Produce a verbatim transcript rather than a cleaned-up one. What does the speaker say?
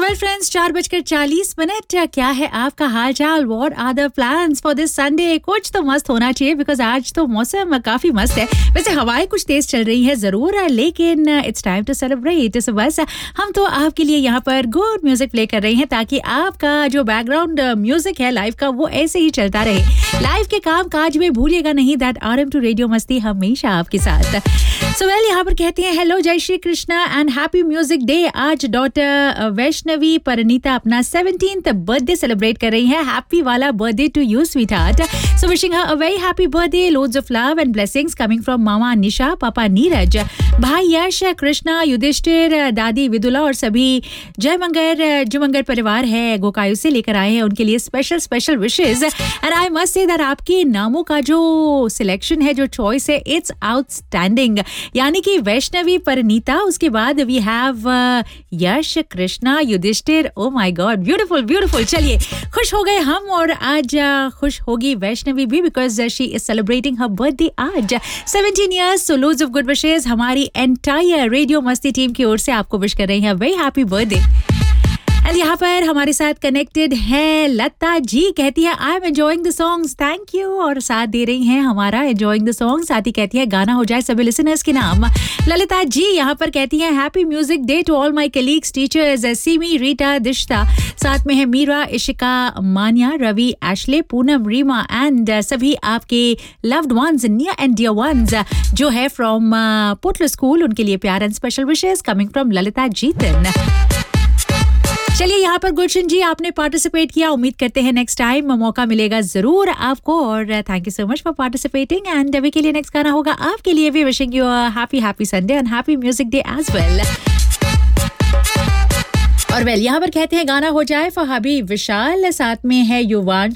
Well friends, चार बजकर चालीस मिनट. क्या है आपका हाल चाल? What are the plans for this Sunday? कुछ तो मस्त होना चाहिए बिकॉज आज तो मौसम काफी मस्त है. वैसे हवाएं कुछ तेज चल रही है जरूर, लेकिन इट्स टाइम टू सेलिब्रेट. सो बस हम तो आपके लिए यहाँ पर गुड म्यूजिक प्ले कर रहे हैं ताकि आपका जो बैकग्राउंड म्यूजिक है लाइफ का वो ऐसे ही चलता रहे. लाइफ के काम काज में भूलिएगा नहीं that R M to radio मस्ती हमेशा आपके साथ. सो वेल यहाँ पर कहते हैं हेलो, जय Shri Krishna and happy music day. आज डॉटर वैष्णवी परिणीता अपना सेवनटीन्थ बर्थडे सेलिब्रेट कर रही है. हैप्पी वाला birthday to you sweet heart. So wishing her a very happy birthday. Loads of love and blessings coming from मामा निशा, पापा नीरज, भाई यश, कृष्णा, युधिष्ठिर, दादी विदुला और सभी जय मंगर जो मंगर परिवार है गोकायु से लेकर आए हैं उनके लिए special special wishes. And I must say that आपके नामों का जो सिलेक्शन है, जो चॉइस है, इट्स आउटस्टैंडिंग. यानी कि वैष्णवी परिणीता, उसके बाद we have Yash, Krishna, Yudhishthir. Oh my God, beautiful beautiful. चलिए, खुश हो गए हम और आज uh, खुश होगी वैष्णवी भी because she is celebrating her birthday आज. Seventeen years. So loads of good wishes हमारी एंटायर रेडियो मस्ती टीम की ओर से आपको विश कर रही हैं वेरी हैप्पी बर्थडे. एंड यहाँ पर हमारे साथ कनेक्टेड है लता जी. कहती है I am enjoying the songs. Thank you. और साथ दे रही हैं हमारा एंजॉयिंग द सॉन्ग. साथ ही कहती है गाना हो जाए सभी लिसनर्स के नाम. ललिता जी यहाँ पर कहती हैं happy music day to all my colleagues, teachers, semi, Rita, दिश्ता. साथ में है मीरा, इशिका, मानिया, रवि, एशले, पूनम, रीमा एंड सभी आपके loved ones, near and dear ones जो है फ्रॉम पोटलो स्कूल. उनके लिए प्यार and special wishes coming from Lalita Jitan. चलिए, यहाँ पर गुलशन जी आपने पार्टिसिपेट किया. उम्मीद करते हैं नेक्स्ट टाइम मौका मिलेगा जरूर आपको और thank you so much for participating. And अभी के लिए नेक्स्ट गाना होगा आपके लिए भी. Wishing you a happy happy Sunday and happy music day as well. और वेल यहाँ पर कहते हैं गाना हो जाए फॉर हबी विशाल. साथ में है युवान